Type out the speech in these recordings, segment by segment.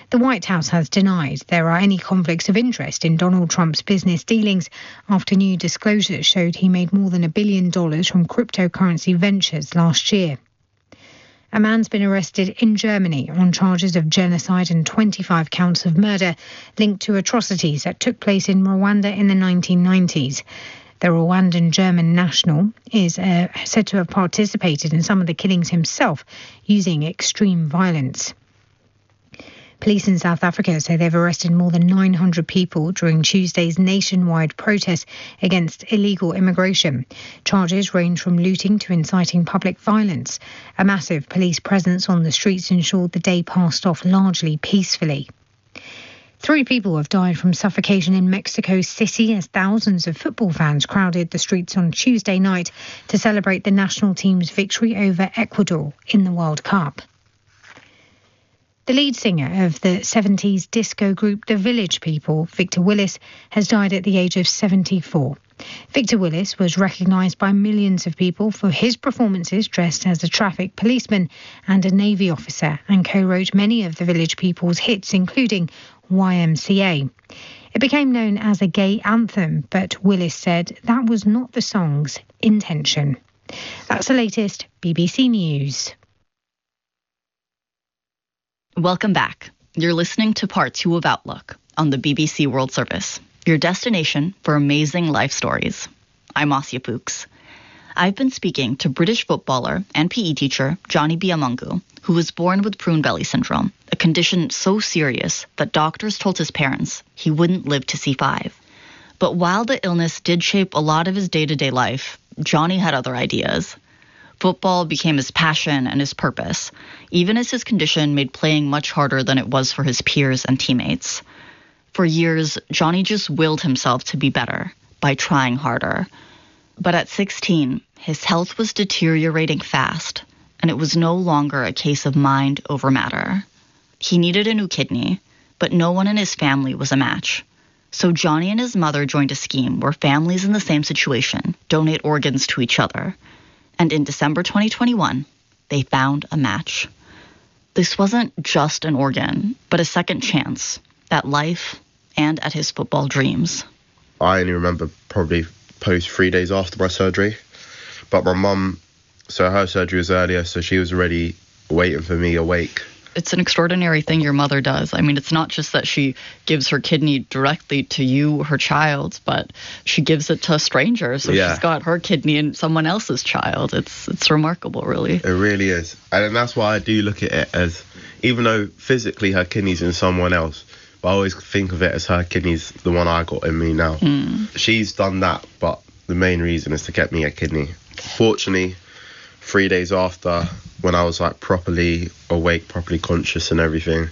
The White House has denied there are any conflicts of interest in Donald Trump's business dealings after new disclosures showed he made more than $1 billion from cryptocurrency ventures last year. A man's been arrested in Germany on charges of genocide and 25 counts of murder linked to atrocities that took place in Rwanda in the 1990s. The Rwandan German national is said to have participated in some of the killings himself using extreme violence. Police in South Africa say they've arrested more than 900 people during Tuesday's nationwide protest against illegal immigration. Charges range from looting to inciting public violence. A massive police presence on the streets ensured the day passed off largely peacefully. 3 people have died from suffocation in Mexico City as thousands of football fans crowded the streets on Tuesday night to celebrate the national team's victory over Ecuador in the World Cup. The lead singer of the 70s disco group The Village People, Victor Willis, has died at the age of 74. Victor Willis was recognised by millions of people for his performances dressed as a traffic policeman and a Navy officer, and co-wrote many of The Village People's hits, including YMCA. It became known as a gay anthem, but Willis said that was not the song's intention. That's the latest BBC News. Welcome back. You're listening to part 2 of Outlook on the BBC World Service, your destination for amazing life stories. I'm Asya Pooks. I've been speaking to British footballer and PE teacher Johnny Biamungu, who was born with prune belly syndrome, a condition so serious that doctors told his parents he wouldn't live to see 5. But while the illness did shape a lot of his day-to-day life, Johnny had other ideas. Football became his passion and his purpose, even as his condition made playing much harder than it was for his peers and teammates. For years, Johnny just willed himself to be better by trying harder. But at 16, his health was deteriorating fast, and it was no longer a case of mind over matter. He needed a new kidney, but no one in his family was a match. So Johnny and his mother joined a scheme where families in the same situation donate organs to each other. And in December 2021, they found a match. This wasn't just an organ, but a second chance at life and at his football dreams. I only remember probably post 3 days after my surgery. But my mum, so her surgery was earlier, so she was already waiting for me awake. It's an extraordinary thing your mother does. I mean, it's not just that she gives her kidney directly to you, her child, but she gives it to a stranger. So She's got her kidney in someone else's child. It's remarkable, really. It really is. And that's why I do look at it as, even though physically her kidney's in someone else, but I always think of it as her kidney's the one I got in me now. She's done that, but the main reason is to get me a kidney. Fortunately, 3 days after, when I was like properly awake, properly conscious and everything,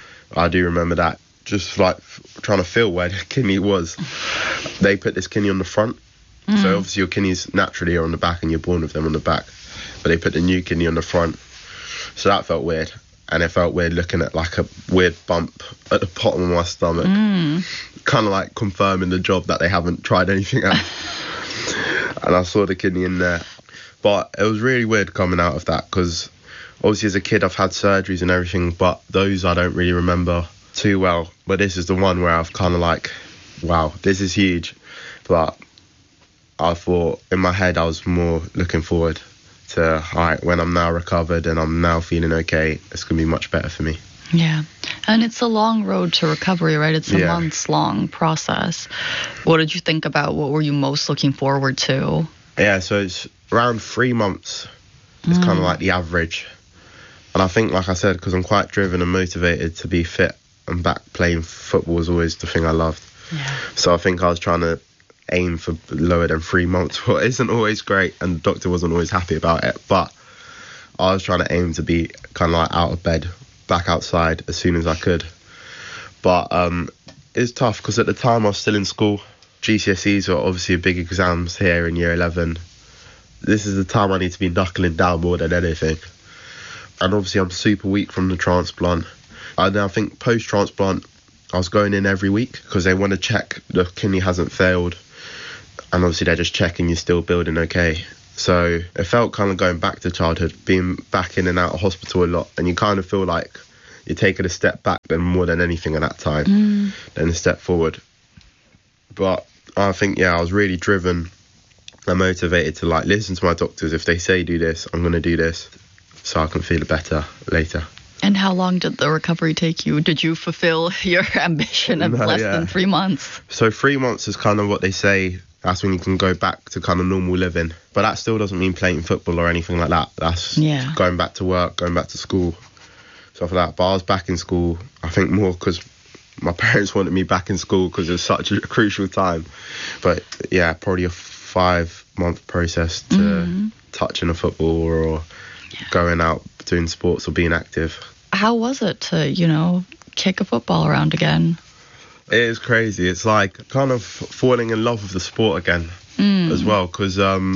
I do remember that, just like trying to feel where the kidney was. They put this kidney on the front, so obviously your kidneys naturally are on the back and you're born with them on the back, but they put the new kidney on the front, so that felt weird. And it felt weird looking at like a weird bump at the bottom of my stomach, kind of like confirming the job that they haven't tried anything else. And I saw the kidney in there. But it was really weird coming out of that, because obviously as a kid I've had surgeries and everything, but those I don't really remember too well. But this is the one where I've kind of like, wow, this is huge. But I thought in my head I was more looking forward to, all right, when I'm now recovered and I'm now feeling okay, it's going to be much better for me. Yeah. And it's a long road to recovery, right? It's a months-long process. What did you think about? What were you most looking forward to? Yeah, so it's around 3 months. It's kind of like the average. And I think, like I said, because I'm quite driven and motivated to be fit and back playing football was always the thing I loved. Yeah. So I think I was trying to aim for lower than 3 months, what isn't always great, and the doctor wasn't always happy about it. But I was trying to aim to be kind of like out of bed, back outside as soon as I could. But it's tough because at the time I was still in school. GCSEs are obviously big exams here in year 11. This is the time I need to be knuckling down more than anything. And obviously I'm super weak from the transplant. And I think post-transplant, I was going in every week because they want to check the kidney hasn't failed. And obviously they're just checking you're still building okay. So it felt kind of going back to childhood, being back in and out of hospital a lot. And you kind of feel like you're taking a step back than more than anything at that time, than a step forward. But I think, I was really driven and motivated to like listen to my doctors. If they say do this, I'm going to do this so I can feel better later. And how long did the recovery take you? Did you fulfill your ambition of less than 3 months? So 3 months is kind of what they say. That's when you can go back to kind of normal living. But that still doesn't mean playing football or anything like that. That's going back to work, going back to school, stuff like that. But I was back in school, I think more because my parents wanted me back in school because it was such a crucial time. But yeah, probably a 5-month process to touching a football or going out doing sports or being active. How was it to, kick a football around again? It is crazy. It's like kind of falling in love with the sport again as well, because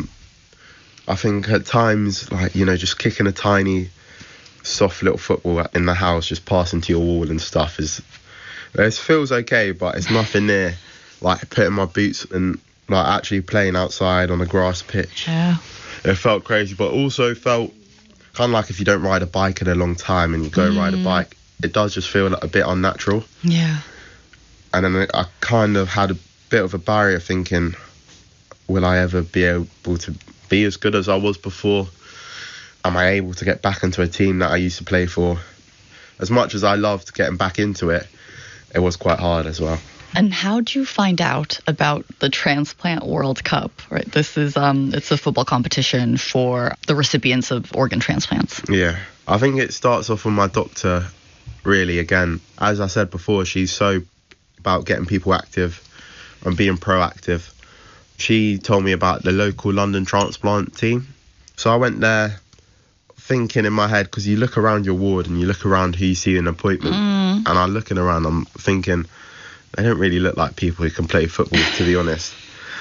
I think at times, like, just kicking a tiny, soft little football in the house, just passing to your wall and stuff it feels okay, but it's nothing near like putting my boots and like actually playing outside on a grass pitch. Yeah. It felt crazy, but also felt kind of like if you don't ride a bike in a long time and you go ride a bike, it does just feel a bit unnatural. Yeah. And then I kind of had a bit of a barrier thinking, will I ever be able to be as good as I was before? Am I able to get back into a team that I used to play for? As much as I loved getting back into it, it was quite hard as well. And how did you find out about the Transplant World Cup? Right, this is it's a football competition for the recipients of organ transplants. Yeah, I think it starts off with my doctor. Really, again, as I said before, she's so about getting people active and being proactive. She told me about the local London transplant team. So I went there thinking in my head, because you look around your ward and you look around who you see in an appointment, and I'm looking around, I'm thinking, they don't really look like people who can play football, to be honest.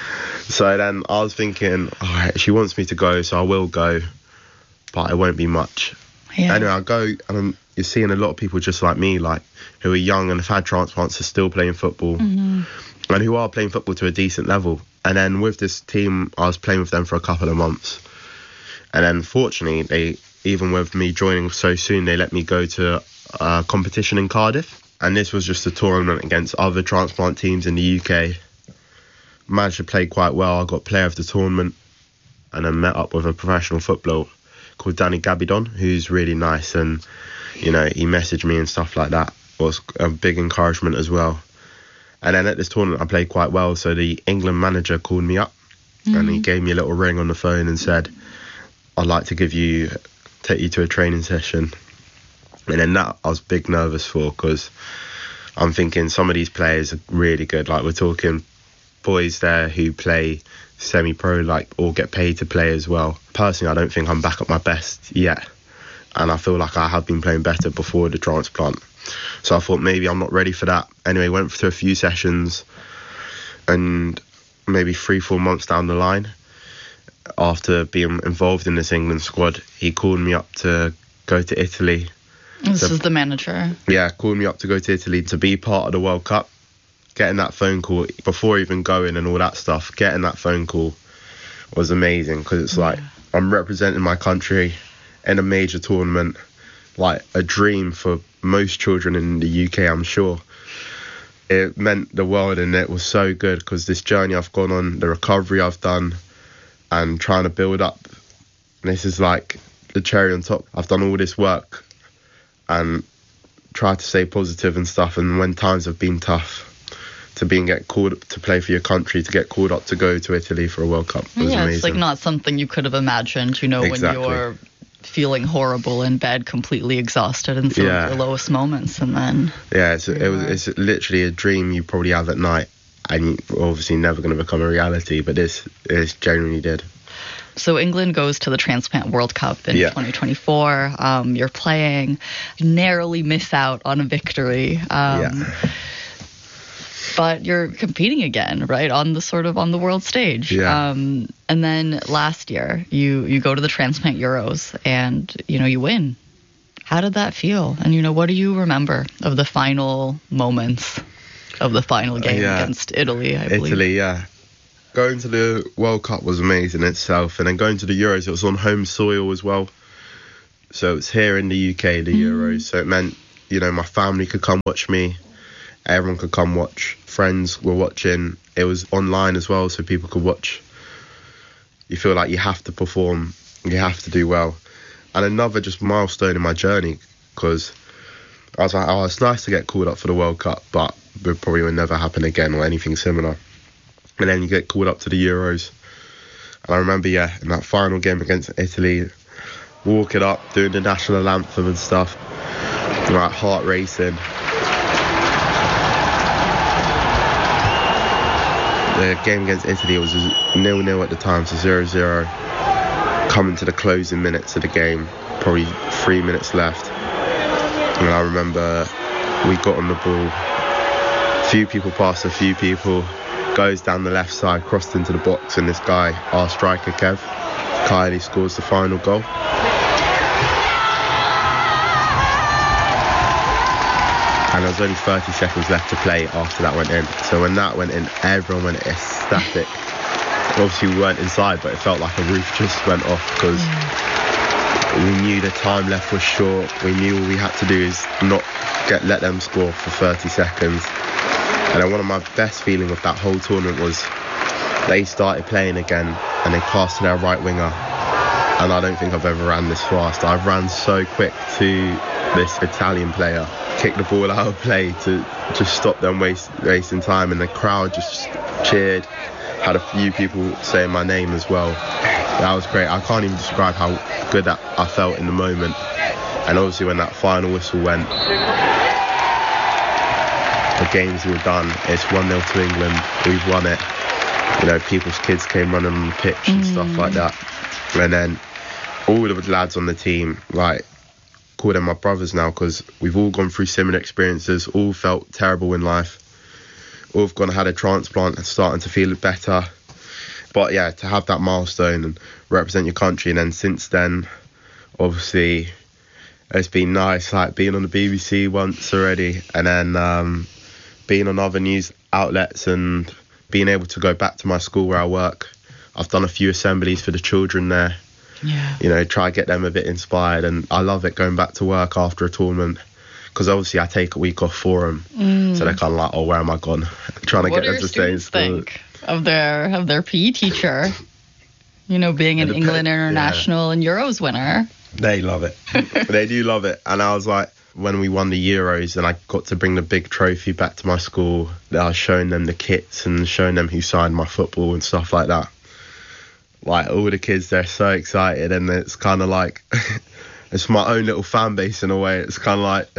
So then I was thinking, all right, she wants me to go, so I will go, but it won't be much. Yeah. Anyway, I go, and you're seeing a lot of people just like me, like who are young and have had transplants, are still playing football, and who are playing football to a decent level. And then with this team, I was playing with them for a couple of months. And then fortunately, even with me joining so soon, they let me go to a competition in Cardiff. And this was just a tournament against other transplant teams in the UK. Managed to play quite well. I got player of the tournament, and then met up with a professional footballer called Danny Gabidon, who's really nice. And, he messaged me and stuff like that. It was a big encouragement as well. And then at this tournament, I played quite well. So the England manager called me up and he gave me a little ring on the phone and said, I'd like to take you to a training session. And then that I was big nervous for, because I'm thinking some of these players are really good. Like, we're talking boys there who play semi-pro, like, or get paid to play as well. Personally, I don't think I'm back at my best yet. And I feel like I have been playing better before the transplant. So I thought maybe I'm not ready for that. Anyway, went through a few sessions, and maybe 3-4 months down the line, after being involved in this England squad, he called me up to go to Italy. This is the manager. Yeah, called me up to go to Italy to be part of the World Cup. Getting that phone call before even going and all that stuff, getting that phone call was amazing, because it's like I'm representing my country in a major tournament, like a dream for most children in the UK, I'm sure. It meant the world, and it was so good, because this journey I've gone on, the recovery I've done, and trying to build up, this is like the cherry on top. I've done all this work and tried to stay positive and stuff, and when times have been tough, to get called to play for your country, to get called up to go to Italy for a World Cup was amazing. It's like not something you could have imagined, Exactly. When you're feeling horrible in bed, completely exhausted in some of your lowest moments, and then it's literally a dream you probably have at night, and you're obviously never going to become a reality, but this genuinely did. So England goes to the Transplant World Cup in 2024. You're playing, you narrowly miss out on a victory. But you're competing again, right, on the world stage. Yeah. And then last year, you go to the Transplant Euros, and you win. How did that feel? And what do you remember of the final moments of the final game against Italy? I believe. Italy, yeah. Going to the World Cup was amazing in itself, and then going to the Euros, it was on home soil as well. So it's here in the UK, the Euros. So it meant, my family could come watch me. Everyone could come watch. Friends were watching. It was online as well, so people could watch. You feel like you have to perform. You have to do well. And another just milestone in my journey, because I was like, oh, it's nice to get called up for the World Cup, but it probably will never happen again or anything similar. And then you get called up to the Euros. And I remember, in that final game against Italy, walking up, doing the national anthem and stuff, like heart racing. The game against Italy was 0-0 at the time, so 0-0. Coming to the closing minutes of the game, probably 3 minutes left. And I remember we got on the ball, a few people passed a few people, goes down the left side, crossed into the box, and this guy, our striker Kev, Kylie, scores the final goal. And there was only 30 seconds left to play after that went in. So when that went in, everyone went ecstatic. Obviously we weren't inside, but it felt like a roof just went off, because we knew the time left was short. We knew all we had to do is not let them score for 30 seconds. And then one of my best feelings of that whole tournament was they started playing again and they passed to their right winger. And I don't think I've ever ran this fast. I ran so quick to this Italian player, kicked the ball out of play to just stop them wasting time, and the crowd just cheered. Had a few people saying my name as well. That was great. I can't even describe how good that I felt in the moment. And obviously when that final whistle went, the game's all done. It's 1-0 to England. We've won it. People's kids came running on the pitch and stuff like that. And then all of the lads on the team, call them my brothers now, because we've all gone through similar experiences, all felt terrible in life. All have gone and had a transplant and starting to feel better. But to have that milestone and represent your country, and then since then, obviously, it's been nice, being on the BBC once already, and then being on other news outlets and being able to go back to my school where I work. I've done a few assemblies for the children there. Yeah. Try to get them a bit inspired, and I love it going back to work after a tournament, because obviously I take a week off for them, so they're kind of like, oh, where am I gone? Trying to get them to stay in school. What do your students think of their PE teacher? Being an England international and Euros winner. They love it. They do love it. And I was like, when we won the Euros and I got to bring the big trophy back to my school, I was showing them the kits and showing them who signed my football and stuff like that. All the kids, they're so excited, and it's kind of like it's my own little fan base in a way. It's kind of like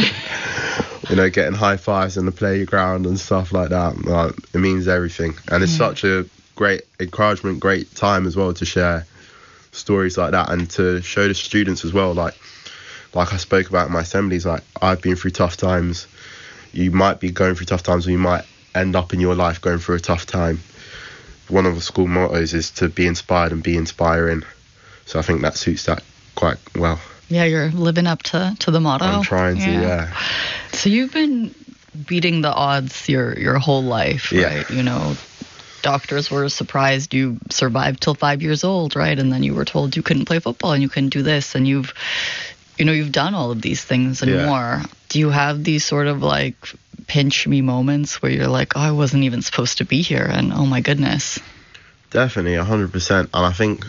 getting high fives in the playground and stuff like that. It means everything, and it's such a great encouragement, great time as well to share stories like that, and to show the students as well, like I spoke about in my assemblies, I've been through tough times. You might be going through tough times, or you might end up in your life going through a tough time. One of the school mottos is to be inspired and be inspiring, so I think that suits that quite well. Yeah, you're living up to the motto. I'm trying to, yeah. So you've been beating the odds your whole life, right? Doctors were surprised you survived till 5 years old, right? And then you were told you couldn't play football and you couldn't do this, and you've done all of these things and more. Do you have these sort of pinch me moments where you're like, oh, I wasn't even supposed to be here, and oh my goodness? Definitely, 100%. And I think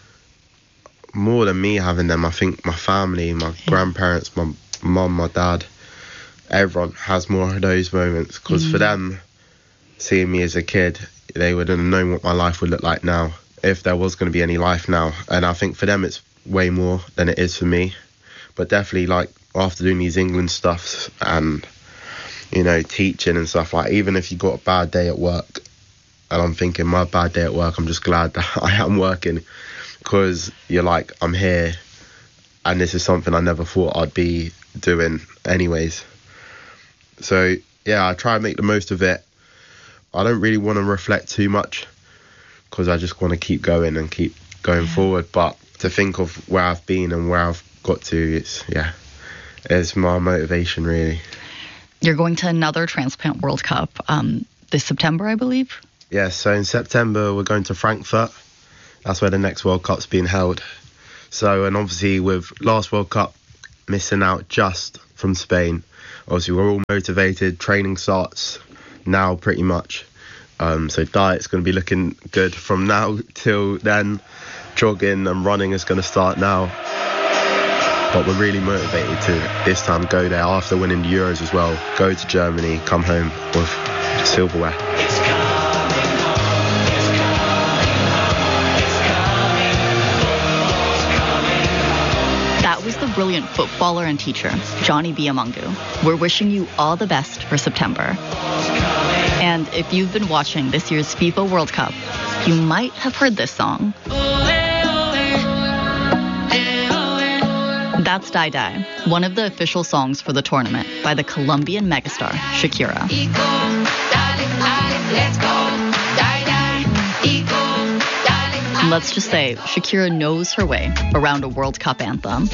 more than me having them, I think my family, my grandparents, my mum, my dad, everyone has more of those moments, because for them, seeing me as a kid, they would have known what my life would look like now, if there was going to be any life now. And I think for them it's way more than it is for me. But definitely, after doing these England stuffs and teaching and stuff, even if you got a bad day at work, and I'm thinking my bad day at work, I'm just glad that I am working, because you're like, I'm here and this is something I never thought I'd be doing anyways. So I try and make the most of it. I don't really want to reflect too much, because I just want to keep going and keep going forward. But to think of where I've been and where I've got to, it's my motivation, really. You're going to another Transplant World Cup this September, I believe? Yeah, so in September we're going to Frankfurt. That's where the next World Cup's being held. So, and obviously with last World Cup missing out just from Spain. Obviously, we're all motivated. Training starts now pretty much. So diet's going to be looking good from now till then. Jogging and running is going to start now. But we're really motivated to this time go there after winning the Euros as well. Go to Germany, come home with silverware. That was the brilliant footballer and teacher, Johnny Biamungu. We're wishing you all the best for September. And if you've been watching this year's FIFA World Cup, you might have heard this song. That's Die Die, one of the official songs for the tournament by the Colombian megastar Shakira. Let's just say Shakira knows her way around a World Cup anthem.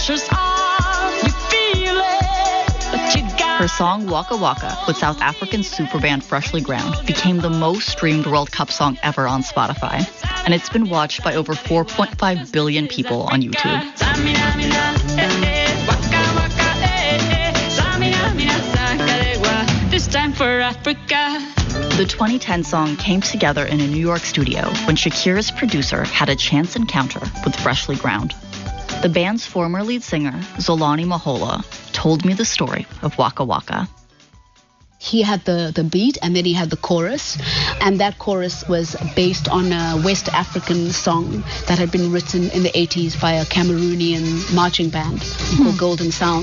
Her song Waka Waka with South African superband Freshly Ground became the most streamed World Cup song ever on Spotify, and it's been watched by over 4.5 billion people on YouTube. This time for Africa. The 2010 song came together in a New York studio when Shakira's producer had a chance encounter with Freshly Ground. The band's former lead singer, Zolani Mahola, told me the story of Waka Waka. He had the beat and then he had the chorus, and that chorus was based on a West African song that had been written in the 80s by a Cameroonian marching band called Golden Sound.